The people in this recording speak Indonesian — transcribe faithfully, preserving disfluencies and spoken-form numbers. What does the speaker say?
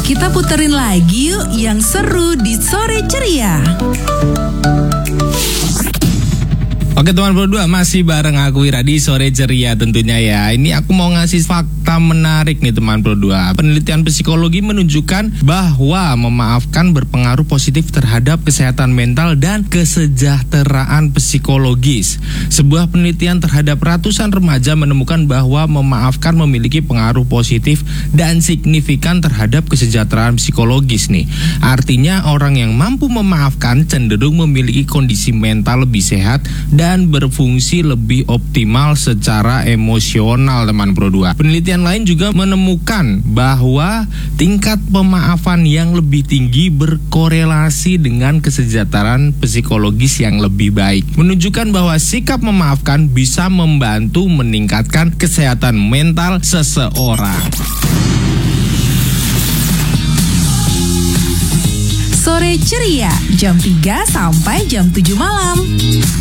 Kita puterin lagi yuk yang seru di Sore Ceria. Oke teman berdua, masih bareng aku Ira di Sore Ceria tentunya ya. Ini aku mau ngasih fakta menarik nih teman berdua. Penelitian psikologi menunjukkan bahwa memaafkan berpengaruh positif terhadap kesehatan mental dan kesejahteraan psikologis. Sebuah penelitian terhadap ratusan remaja menemukan bahwa memaafkan memiliki pengaruh positif dan signifikan terhadap kesejahteraan psikologis nih. Artinya orang yang mampu memaafkan cenderung memiliki kondisi mental lebih sehat dan dan berfungsi lebih optimal secara emosional teman Pro dua. Penelitian lain juga menemukan bahwa tingkat pemaafan yang lebih tinggi berkorelasi dengan kesejahteraan psikologis yang lebih baik. Menunjukkan bahwa sikap memaafkan bisa membantu meningkatkan kesehatan mental seseorang. Sore Ceria, jam tiga sampai jam tujuh malam.